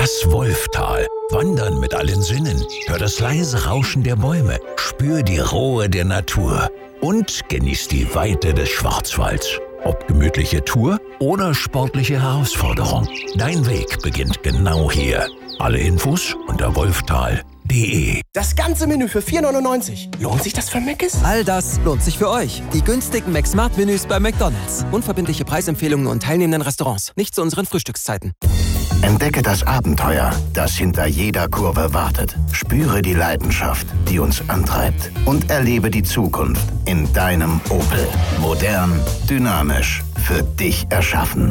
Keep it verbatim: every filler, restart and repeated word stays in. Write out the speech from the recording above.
Das Wolftal. Wandern mit allen Sinnen. Hör das leise Rauschen der Bäume. Spür die Ruhe der Natur. Und genieß die Weite des Schwarzwalds. Ob gemütliche Tour oder sportliche Herausforderung. Dein Weg beginnt genau hier. Alle Infos unter wolftal punkt de. Das ganze Menü für vier neunundneunzig. Lohnt sich das für Mc's? All das lohnt sich für euch. Die günstigen McSmart-Menüs bei McDonald's. Unverbindliche Preisempfehlungen und teilnehmenden Restaurants. Nicht zu unseren Frühstückszeiten. Entdecke das Abenteuer, das hinter jeder Kurve wartet. Spüre die Leidenschaft, die uns antreibt. Und erlebe die Zukunft in deinem Opel. Modern, dynamisch, für dich erschaffen.